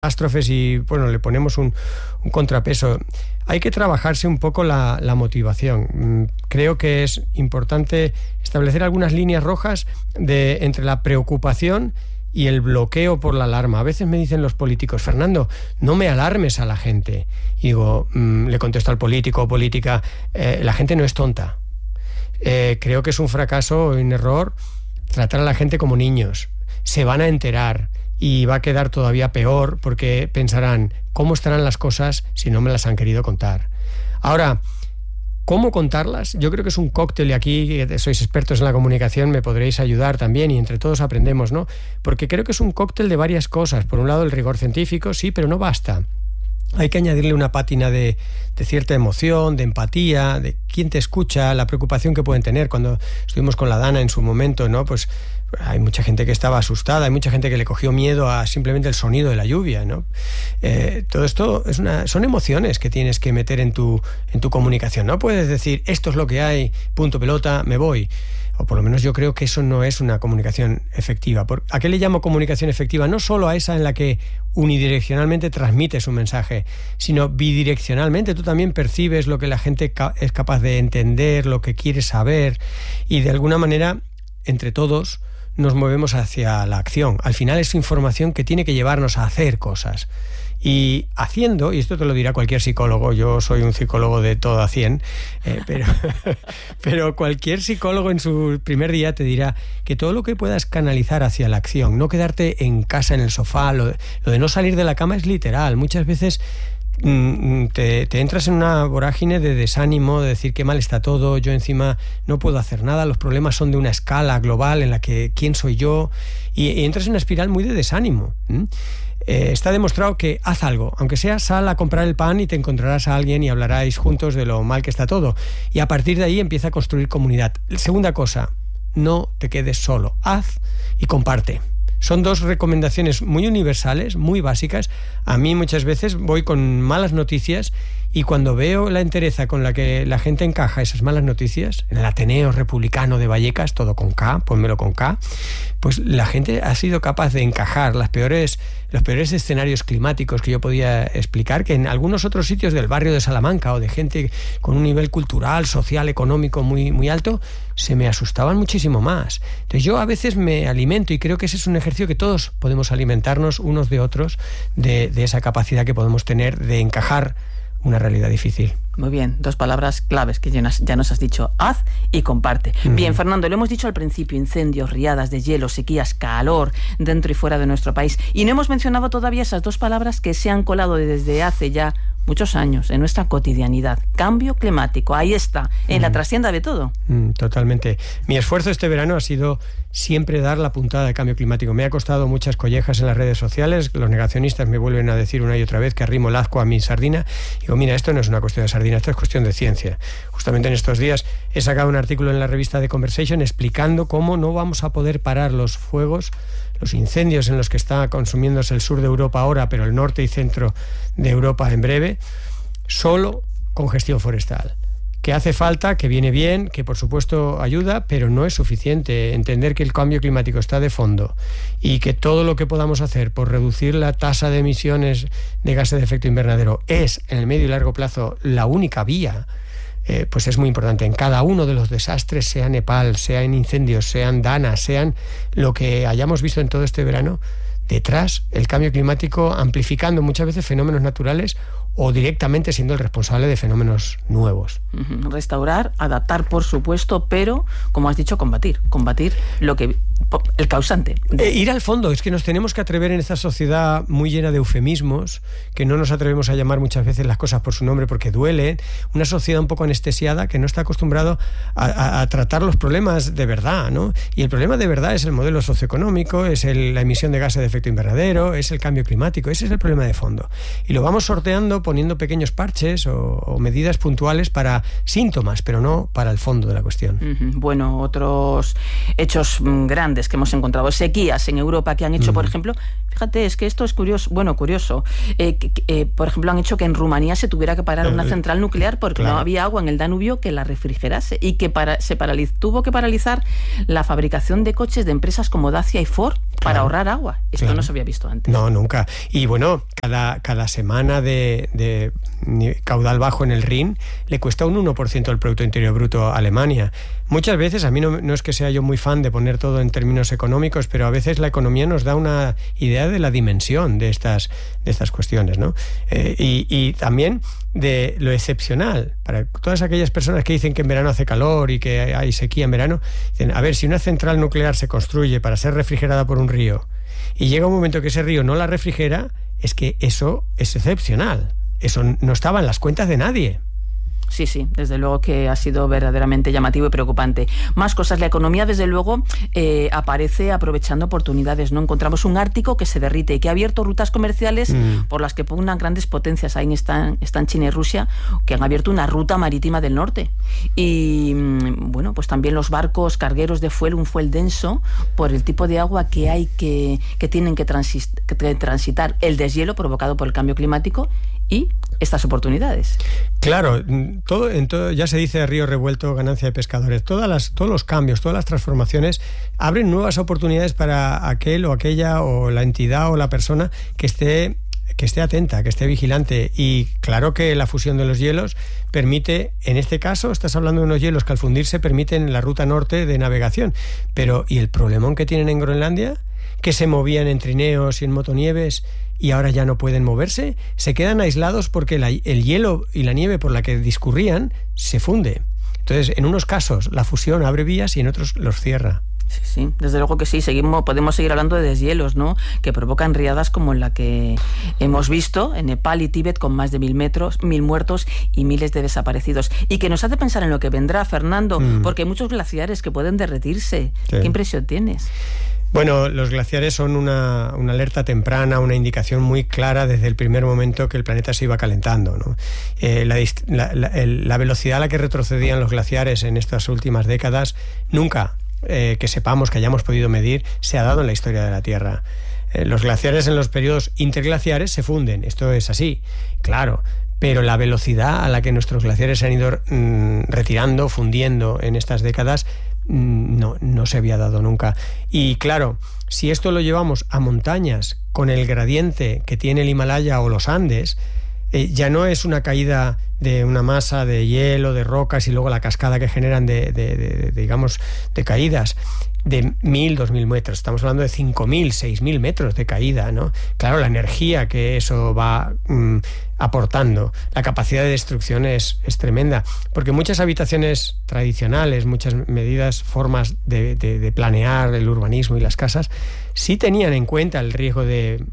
catástrofes y, bueno, le ponemos un contrapeso. Hay que trabajarse un poco la motivación. Creo que es importante establecer algunas líneas rojas entre la preocupación y el bloqueo por la alarma. A veces me dicen los políticos: Fernando, no me alarmes a la gente. Y digo, le contesto al político o política, la gente no es tonta. Creo que es un fracaso, un error, tratar a la gente como niños. Se van a enterar y va a quedar todavía peor, porque pensarán, ¿cómo estarán las cosas si no me las han querido contar? Ahora, ¿cómo contarlas? Yo creo que es un cóctel, y aquí sois expertos en la comunicación, me podréis ayudar también, y entre todos aprendemos, ¿no? Porque creo que es un cóctel de varias cosas. Por un lado, el rigor científico, sí, pero no basta. Hay que añadirle una pátina de cierta emoción, de empatía, de quién te escucha, la preocupación que pueden tener. Cuando estuvimos con la Dana en su momento, ¿no? Pues hay mucha gente que estaba asustada, hay mucha gente que le cogió miedo a simplemente el sonido de la lluvia, ¿no? Todo esto son emociones que tienes que meter en tu comunicación. No puedes decir, esto es lo que hay, punto pelota, me voy. O por lo menos yo creo que eso no es una comunicación efectiva. ¿A qué le llamo comunicación efectiva? No solo a esa en la que unidireccionalmente transmites un mensaje, sino bidireccionalmente. Tú también percibes lo que la gente es capaz de entender, lo que quiere saber, y de alguna manera, entre todos, nos movemos hacia la acción. Al final es información que tiene que llevarnos a hacer cosas. Y haciendo, y esto te lo dirá cualquier psicólogo, yo soy un psicólogo de todo a 100, pero cualquier psicólogo en su primer día te dirá que todo lo que puedas canalizar hacia la acción, no quedarte en casa, en el sofá, lo de no salir de la cama es literal. Muchas veces te entras en una vorágine de desánimo, de decir qué mal está todo, yo encima no puedo hacer nada, los problemas son de una escala global en la que ¿quién soy yo? Y entras en una espiral muy de desánimo. Está demostrado que haz algo, aunque sea sal a comprar el pan y te encontrarás a alguien y hablaráis juntos de lo mal que está todo, y a partir de ahí empieza a construir comunidad. Segunda cosa, no te quedes solo, haz y comparte. Son dos recomendaciones muy universales, muy básicas. A mí muchas veces voy con malas noticias y cuando veo la entereza con la que la gente encaja esas malas noticias, en el Ateneo Republicano de Vallecas, todo con K, pónmelo con K, pues la gente ha sido capaz de encajar los peores escenarios climáticos que yo podía explicar, que en algunos otros sitios del barrio de Salamanca o de gente con un nivel cultural, social, económico muy, muy alto, se me asustaban muchísimo más. Entonces yo a veces me alimento, y creo que ese es un ejercicio que todos podemos alimentarnos unos de otros, de esa capacidad que podemos tener de encajar una realidad difícil. Muy bien, dos palabras claves que ya nos has dicho: haz y comparte. Bien, Fernando, lo hemos dicho al principio: incendios, riadas de hielo, sequías, calor dentro y fuera de nuestro país, y no hemos mencionado todavía esas dos palabras que se han colado desde hace ya muchos años en nuestra cotidianidad: cambio climático. Ahí está, en la trastienda de todo. Totalmente. Mi esfuerzo este verano ha sido siempre dar la puntada de cambio climático. Me ha costado muchas collejas en las redes sociales. Los negacionistas me vuelven a decir una y otra vez que arrimo el ascua a mi sardina. Digo, mira, esto no es una cuestión de sardina, esto es cuestión de ciencia. Justamente en estos días he sacado un artículo en la revista The Conversation explicando cómo no vamos a poder parar los fuegos, los incendios en los que está consumiéndose el sur de Europa ahora, pero el norte y centro de Europa en breve, solo con gestión forestal. Que hace falta, que viene bien, que por supuesto ayuda, pero no es suficiente. Entender que el cambio climático está de fondo y que todo lo que podamos hacer por reducir la tasa de emisiones de gases de efecto invernadero es, en el medio y largo plazo, la única vía, pues es muy importante. En cada uno de los desastres, sea Nepal, sea en incendios, sean Dana, sean lo que hayamos visto en todo este verano, detrás el cambio climático amplificando muchas veces fenómenos naturales o directamente siendo el responsable de fenómenos nuevos. Restaurar, adaptar, por supuesto, pero, como has dicho, combatir el causante. Ir al fondo. Es que nos tenemos que atrever en esta sociedad muy llena de eufemismos, que no nos atrevemos a llamar muchas veces las cosas por su nombre porque duelen. Una sociedad un poco anestesiada que no está acostumbrado a tratar los problemas de verdad, ¿no? Y el problema de verdad es el modelo socioeconómico, es la emisión de gases de efecto invernadero, es el cambio climático. Ese es el problema de fondo. Y lo vamos sorteando poniendo pequeños parches o medidas puntuales para síntomas, pero no para el fondo de la cuestión. Bueno, otros hechos grandes que hemos encontrado: sequías en Europa que han hecho, por ejemplo, fíjate, es que esto es curioso, por ejemplo, han hecho que en Rumanía se tuviera que parar una central nuclear porque no había agua en el Danubio que la refrigerase, y que tuvo que paralizar la fabricación de coches de empresas como Dacia y Ford para ahorrar agua. Esto no se había visto antes. No, nunca. Y bueno, cada semana de caudal bajo en el Rin le cuesta un 1% del Producto Interior Bruto a Alemania. Muchas veces, a mí no es que sea yo muy fan de poner todo en términos económicos, pero a veces la economía nos da una idea de la dimensión de estas cuestiones, ¿no? Y también de lo excepcional. Para todas aquellas personas que dicen que en verano hace calor y que hay sequía en verano, dicen, a ver, si una central nuclear se construye para ser refrigerada por un río y llega un momento que ese río no la refrigera, es que eso es excepcional. Eso no estaba en las cuentas de nadie. Sí, desde luego que ha sido verdaderamente llamativo y preocupante. Más cosas. La economía, desde luego, aparece aprovechando oportunidades, ¿no? Encontramos un Ártico que se derrite y que ha abierto rutas comerciales por las que pugnan grandes potencias. Ahí están China y Rusia, que han abierto una ruta marítima del norte. Y, bueno, pues también los barcos cargueros de un fuel denso, por el tipo de agua que hay que tienen que transitar el deshielo provocado por el cambio climático y estas oportunidades. Claro, todo ya se dice río revuelto, ganancia de pescadores. Todos los cambios, todas las transformaciones abren nuevas oportunidades para aquel o aquella o la entidad o la persona que esté atenta, que esté vigilante. Y claro que la fusión de los hielos permite, en este caso estás hablando de unos hielos que al fundirse permiten la ruta norte de navegación. Pero ¿y el problemón que tienen en Groenlandia? Que se movían en trineos y en motonieves y ahora ya no pueden moverse, se quedan aislados porque el hielo y la nieve por la que discurrían se funde. Entonces, en unos casos la fusión abre vías y en otros los cierra. Sí, desde luego que sí. Podemos seguir hablando de deshielos, ¿no? Que provocan riadas como la que hemos visto en Nepal y Tíbet, con más de 1.000 muertos y miles de desaparecidos. Y que nos hace pensar en lo que vendrá, Fernando, porque hay muchos glaciares que pueden derretirse. Sí. ¿Qué impresión tienes? Bueno, los glaciares son una alerta temprana, una indicación muy clara desde el primer momento que el planeta se iba calentando, ¿no? La velocidad a la que retrocedían los glaciares en estas últimas décadas nunca, que sepamos, que hayamos podido medir, se ha dado en la historia de la Tierra. Los glaciares en los periodos interglaciares se funden, esto es así, claro, pero la velocidad a la que nuestros glaciares se han ido retirando, fundiendo en estas décadas, no se había dado nunca. Y claro, si esto lo llevamos a montañas con el gradiente que tiene el Himalaya o los Andes, ya no es una caída de una masa de hielo, de rocas y luego la cascada que generan digamos, de caídas de 1.000, 2.000 metros. Estamos hablando de 5.000, 6.000 metros de caída, ¿no? Claro, la energía que eso va aportando, la capacidad de destrucción es tremenda, porque muchas habitaciones tradicionales, muchas formas de planear el urbanismo y las casas, sí tenían en cuenta el riesgo de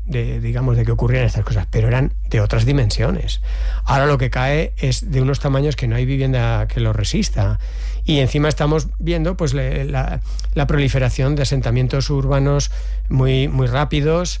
que ocurrieran estas cosas, pero eran de otras dimensiones. Ahora lo que cae es de unos tamaños que no hay vivienda que lo resista. Y encima estamos viendo pues la proliferación de asentamientos urbanos muy, muy rápidos,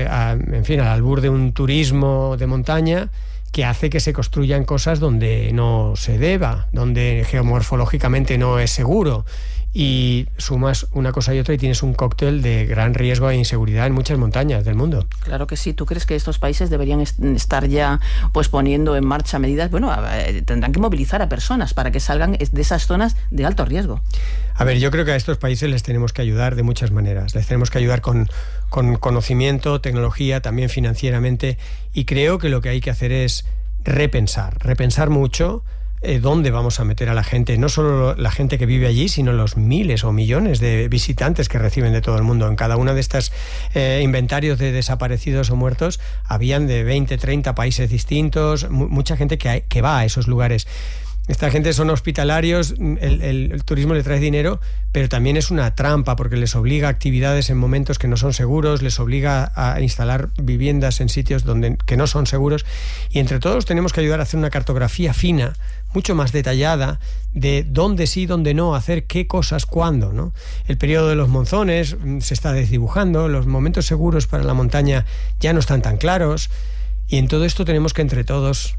al albur de un turismo de montaña que hace que se construyan cosas donde no se deba, donde geomorfológicamente no es seguro. Y sumas una cosa y otra y tienes un cóctel de gran riesgo e inseguridad en muchas montañas del mundo. Claro que sí. ¿Tú crees que estos países deberían estar ya pues poniendo en marcha medidas? Bueno, tendrán que movilizar a personas para que salgan de esas zonas de alto riesgo. A ver, yo creo que a estos países les tenemos que ayudar de muchas maneras. Les tenemos que ayudar con conocimiento, tecnología, también financieramente, y creo que lo que hay que hacer es repensar mucho dónde vamos a meter a la gente, no solo la gente que vive allí, sino los miles o millones de visitantes que reciben de todo el mundo. En cada una de estas inventarios de desaparecidos o muertos habían de 20, 30 países distintos, mucha gente que va a esos lugares. Esta gente son hospitalarios, el turismo le trae dinero, pero también es una trampa porque les obliga a actividades en momentos que no son seguros, les obliga a instalar viviendas en sitios que no son seguros, y entre todos tenemos que ayudar a hacer una cartografía fina, mucho más detallada, de dónde sí, dónde no, hacer qué cosas, cuándo, ¿no? El periodo de los monzones se está desdibujando, los momentos seguros para la montaña ya no están tan claros, y en todo esto tenemos que entre todos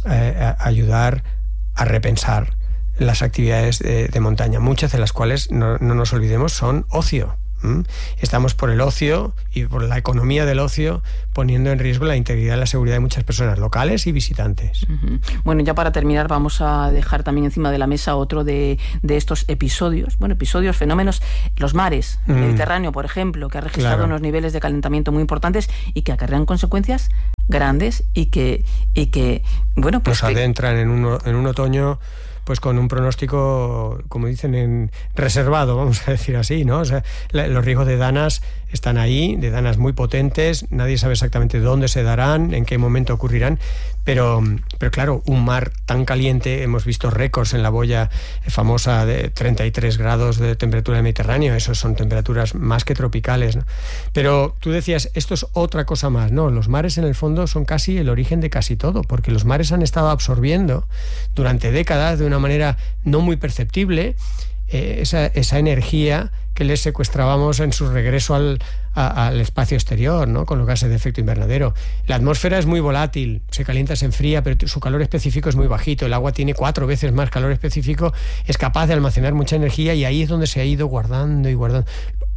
ayudar a repensar las actividades de montaña, muchas de las cuales, no nos olvidemos, son ocio. Estamos por el ocio y por la economía del ocio poniendo en riesgo la integridad y la seguridad de muchas personas locales y visitantes. Bueno, ya para terminar vamos a dejar también encima de la mesa otro de estos episodios, fenómenos, los mares, el Mediterráneo, por ejemplo, que ha registrado unos niveles de calentamiento muy importantes y que acarrean consecuencias grandes y que bueno, pues nos adentran en un otoño pues con un pronóstico, como dicen, reservado, vamos a decir así, ¿no? O sea, los riesgos de danas están ahí, de danas muy potentes, nadie sabe exactamente dónde se darán, en qué momento ocurrirán, pero claro, un mar tan caliente, hemos visto récords en la boya famosa de 33 grados de temperatura del Mediterráneo, eso son temperaturas más que tropicales, ¿no? Pero tú decías, esto es otra cosa más, ¿no? Los mares en el fondo son casi el origen de casi todo, porque los mares han estado absorbiendo durante décadas de una manera no muy perceptible esa energía que les secuestrábamos en su regreso al espacio exterior, ¿no? Con los gases de efecto invernadero. La atmósfera es muy volátil, se calienta, se enfría, pero su calor específico es muy bajito. El agua tiene 4 veces más calor específico, es capaz de almacenar mucha energía y ahí es donde se ha ido guardando y guardando.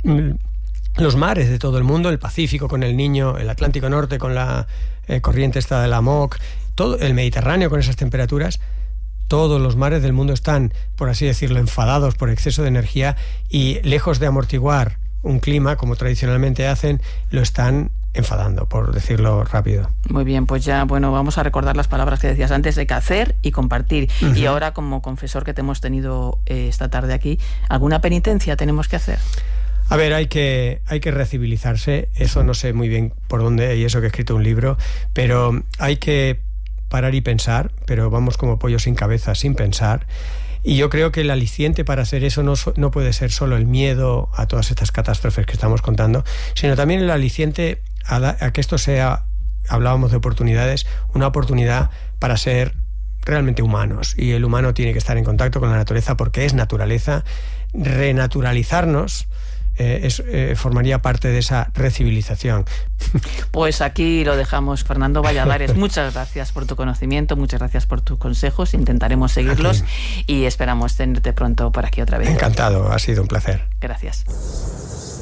Los mares de todo el mundo, el Pacífico con el Niño, el Atlántico Norte con la corriente esta de la MOC, todo el Mediterráneo con esas temperaturas. Todos los mares del mundo están, por así decirlo, enfadados por exceso de energía y lejos de amortiguar un clima, como tradicionalmente hacen, lo están enfadando, por decirlo rápido. Muy bien, pues ya, bueno, vamos a recordar las palabras que decías antes, de que hacer y compartir. Y ahora, como confesor que te hemos tenido esta tarde aquí, ¿alguna penitencia tenemos que hacer? A ver, hay que recivilizarse, eso no sé muy bien por dónde, y eso que he escrito un libro, pero hay que parar y pensar, pero vamos como pollo sin cabeza, sin pensar. Y yo creo que el aliciente para hacer eso no puede ser solo el miedo a todas estas catástrofes que estamos contando, sino también el aliciente a que esto sea, hablábamos de oportunidades, una oportunidad para ser realmente humanos. Y el humano tiene que estar en contacto con la naturaleza porque es naturaleza. Renaturalizarnos formaría parte de esa recivilización. Pues aquí lo dejamos, Fernando Valladares. Muchas gracias por tu conocimiento, muchas gracias por tus consejos. Intentaremos seguirlos y esperamos tenerte pronto por aquí otra vez. Encantado, ha sido un placer. Gracias.